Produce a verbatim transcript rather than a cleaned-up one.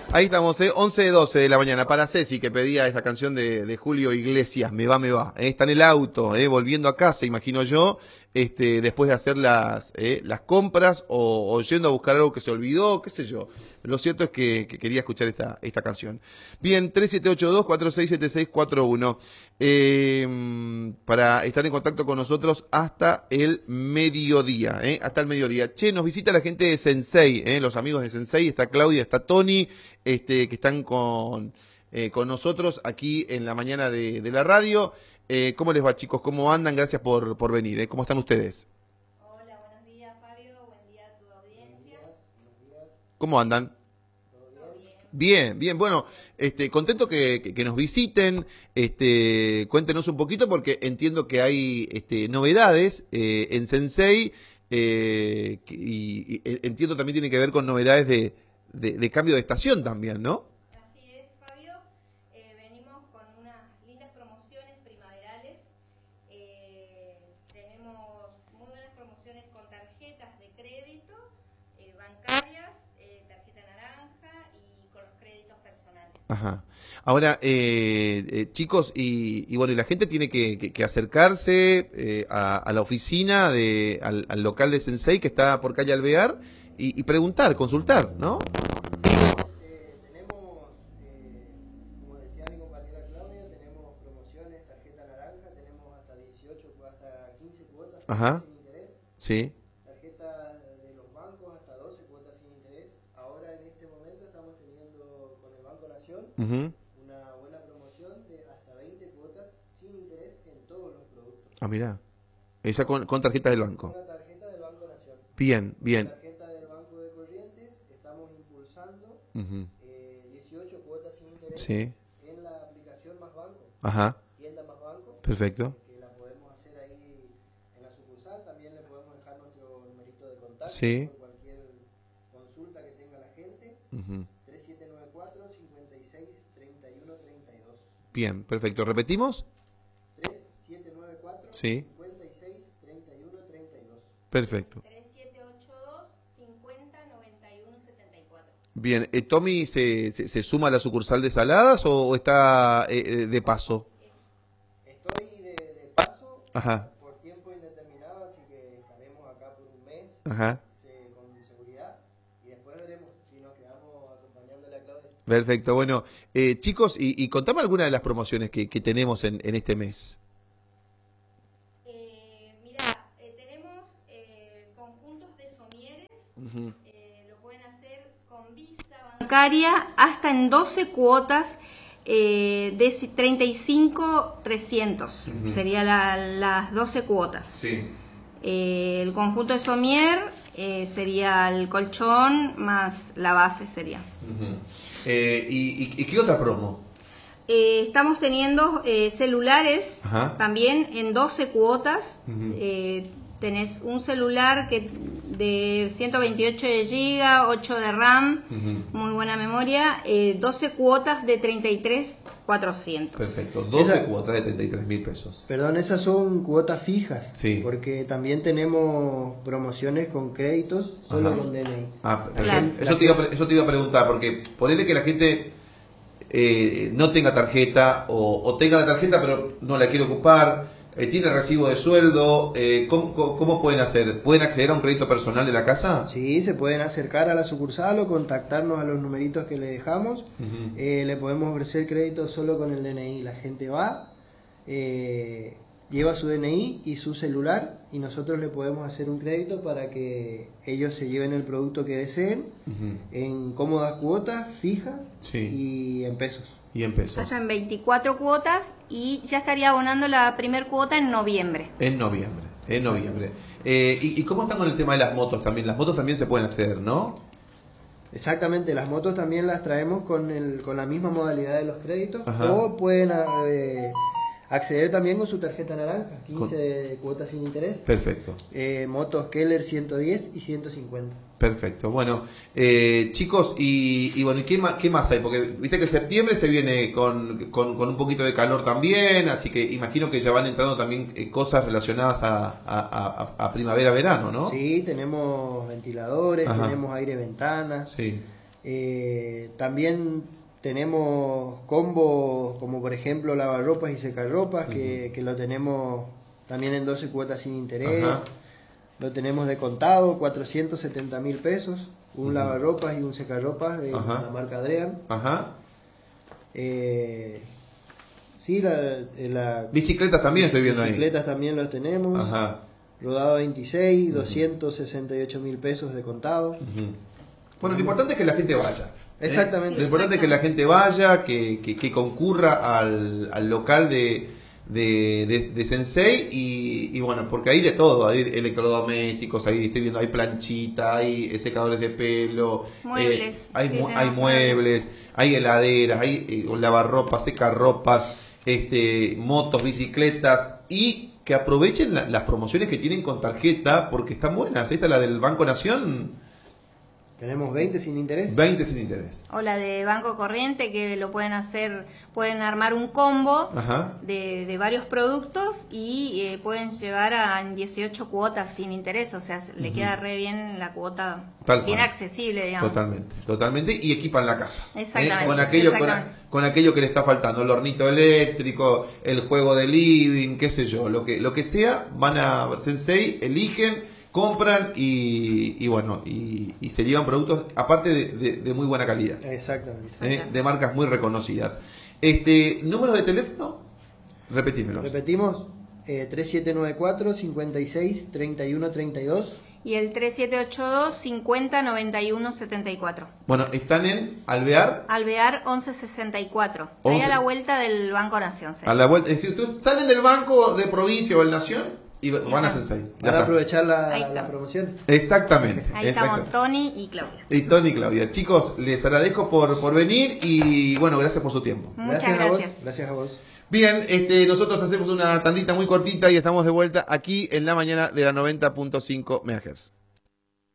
Ahí estamos, ¿eh? once doce de la mañana. Para Ceci, que pedía esta canción de, de Julio Iglesias, Me va, me va. ¿eh? Está en el auto, ¿eh? volviendo a casa, imagino yo, este, después de hacer las, ¿eh? las compras o, o yendo a buscar algo que se olvidó, qué sé yo. Lo cierto es que, que quería escuchar esta, esta canción. Bien, tres siete ocho dos, cuatro seis siete seis cuatro uno. Eh, para estar en contacto con nosotros hasta el mediodía, ¿eh? hasta el mediodía. Che, nos visita la gente de Sensei, ¿eh? los amigos de Sensei, está Claudia, está Tony, este, que están con, eh, con nosotros aquí en la mañana de, de la radio. Eh, ¿Cómo les va, chicos? ¿Cómo andan? Gracias por, por venir, ¿eh? ¿Cómo están ustedes? Hola, buenos días, Fabio. Buen día a tu audiencia. ¿Cómo andan? Bien, bien, bueno, este, contento que, que, que nos visiten, este, cuéntenos un poquito porque entiendo que hay este, novedades eh, en Sensei eh, y, y entiendo también tiene que ver con novedades de, de, de cambio de estación también, ¿no? Así es, Fabio. Eh, venimos con unas lindas promociones primaverales. Eh, tenemos muy buenas promociones con tarjetas de crédito, eh, bancarias, eh, tarjeta naranja y con los créditos personales. Ajá. Ahora, eh, eh, chicos, y, y bueno, y la gente tiene que, que, que acercarse eh, a, a la oficina, de, al, al local de Sensei que está por calle Alvear y, y preguntar, consultar, ¿no? Eh, tenemos, eh, como decía mi compañera Claudia, tenemos promociones, tarjeta naranja, tenemos hasta dieciocho, hasta quince cuotas Ajá. sin interés. Sí. Tarjeta de los bancos hasta doce cuotas sin interés. Ahora en este momento estamos teniendo con el Banco Nación Uh-huh. una buena promoción de hasta veinte cuotas sin interés en todos los productos. Ah, mirá. Esa con, con tarjetas del banco. Con la tarjeta del Banco Nación. Bien, bien. La tarjeta del Banco de Corrientes estamos impulsando Uh-huh. eh, dieciocho cuotas sin interés Sí. en la aplicación Más Banco, Ajá. tienda Más Banco, Perfecto. que la podemos hacer ahí en la sucursal. También le podemos dejar nuestro numerito de contacto Sí. por cualquier consulta que tenga la gente. Uh-huh. tres siete nueve cuatro, cinco seis, tres uno tres dos. Bien, perfecto. ¿Repetimos? tres siete nueve cuatro, Sí. cinco seis, tres uno tres dos. Perfecto. tres siete ocho dos, cincuenta, noventa y uno, setenta y cuatro. Bien, eh, ¿Tommy se, se, se suma a la sucursal de Saladas o, o está eh, eh, de paso? Estoy de, de paso. Ajá. Por tiempo indeterminado, así que estaremos acá por un mes. Ajá. Se- con seguridad, y después veremos si nos quedamos acompañándole a Claudia. Perfecto, bueno, eh, chicos, y, y contame alguna de las promociones que, que tenemos en, en este mes. Eh, mirá, eh, tenemos eh, conjuntos de somieres. Uh-huh. Eh, lo pueden hacer con visa bancaria hasta en doce cuotas eh, de treinta y cinco trescientos. Ujú. Serían la, las doce cuotas. Sí. Eh, el conjunto de somier eh, sería el colchón más la base sería. Uh-huh. eh, y, y, ¿Y qué otra promo? Eh, estamos teniendo eh, celulares Ajá. también en doce cuotas. Ujú. Eh, tenés un celular que de ciento veintiocho de giga, ocho de RAM, Ujú. muy buena memoria, eh, doce cuotas de treinta y tres mil cuatrocientos. Perfecto, doce Esa- cuotas de treinta y tres mil pesos. Perdón, esas son cuotas fijas. Sí. Porque también tenemos promociones con créditos solo Ajá. con D N I. Ah, Claro. eso, te iba, a pre- eso te iba a preguntar, porque ponele que la gente eh, no tenga tarjeta o, o tenga la tarjeta pero no la quiere ocupar, eh, tiene recibo de sueldo, eh, ¿cómo, cómo, cómo pueden hacer? ¿Pueden acceder a un crédito personal de la casa? Sí, se pueden acercar a la sucursal o contactarnos a los numeritos que le dejamos. Ujú. Eh, le podemos ofrecer crédito solo con el D N I. La gente va, eh, lleva su D N I y su celular y nosotros le podemos hacer un crédito para que ellos se lleven el producto que deseen Ujú. en cómodas cuotas fijas Sí. y en pesos. Y en pesos. Hasta en veinticuatro cuotas y ya estaría abonando la primer cuota en noviembre. En noviembre, en noviembre. Eh, y, ¿Y cómo están con el tema de las motos también? Las motos también se pueden acceder, ¿no? Exactamente, las motos también las traemos con, el, con la misma modalidad de los créditos. Ajá. O pueden eh, acceder también con su tarjeta naranja, quince cuotas sin interés. Perfecto. Eh, motos Keller ciento diez y ciento cincuenta. Perfecto. Bueno, eh, chicos, y, y bueno, ¿y qué más, qué más hay? Porque viste que septiembre se viene con, con, con un poquito de calor también, así que imagino que ya van entrando también eh, cosas relacionadas a, a, a, a primavera-verano, ¿no? Sí, tenemos ventiladores, Ajá. tenemos aire ventanas. Sí. Eh, también tenemos combos como por ejemplo lavarropas y secarropas, uh-huh. que, que lo tenemos también en doce cuotas sin interés. Ajá. Lo tenemos de contado, cuatrocientos setenta mil pesos, un uh-huh. lavarropas y un secarropas de Ajá. la marca Adrian. Ajá. Eh, sí, la, la bicicletas también estoy viendo bicicletas ahí. Bicicletas también los tenemos. Ajá. Rodado veintiséis, uh-huh. doscientos sesenta y ocho mil pesos de contado. Uh-huh. Bueno, lo importante es que la gente vaya. Exactamente. ¿eh? Lo importante es que la gente vaya, que, que, que concurra al, al local de, de, de, de Sensei y, y bueno, porque hay de todo, hay electrodomésticos, ahí estoy viendo, hay planchita, hay secadores de pelo, muebles, eh, hay, sí, mu hay muebles, hay heladeras, hay eh, lavarropas, secarropas, este, motos, bicicletas y que aprovechen la, las promociones que tienen con tarjeta porque están buenas. Esta, la del Banco Nación. Tenemos veinte sin interés. veinte sin interés. O la de Banco Corriente, que lo pueden hacer, pueden armar un combo de, de varios productos y eh, pueden llegar a dieciocho cuotas sin interés. O sea, uh-huh. le queda re bien la cuota, Tal bien cual. accesible, digamos. Totalmente, totalmente. Y equipan la casa. Exactamente. ¿eh? Con, aquello, exactamente. Con, con aquello que le está faltando, el hornito eléctrico, el juego de living, qué sé yo, lo que, lo que sea, van a Sensei, eligen, compran y, y bueno, y, y se llevan productos aparte de, de, de muy buena calidad. Exactamente. ¿eh? De marcas muy reconocidas. Este, ¿número de teléfono? Repetímelo. Repetimos, eh, tres siete nueve cuatro, cinco seis, tres uno tres dos. Y el tres siete ocho dos, cincuenta, noventa y uno, setenta y cuatro. Bueno, están en Alvear. Alvear once sesenta y cuatro. Ahí a la vuelta del Banco Nación. ¿sí? A la vuelta, es decir, ustedes salen del banco de provincia o el Nación y van a Sensei. Para aprovechar la, la promoción. Exactamente. Ahí exactamente. estamos Tony y Claudia. Y Tony y Claudia. Chicos, les agradezco por, por venir y bueno, gracias por su tiempo. Muchas gracias. gracias. A vos, gracias a vos. Bien, este, nosotros hacemos una tandita muy cortita y estamos de vuelta aquí en la mañana de la noventa punto cinco megahertz.